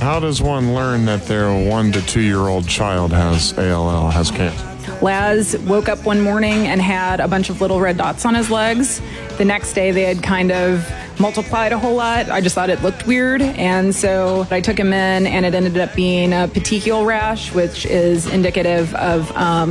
How does one learn that their 1 to 2-year-old child has ALL, has cancer? Laz woke up one morning and had a bunch of little red dots on his legs. The next day they had kind of multiplied a whole lot. I just thought it looked weird, and so I took him in, and it ended up being a petechial rash, which is indicative of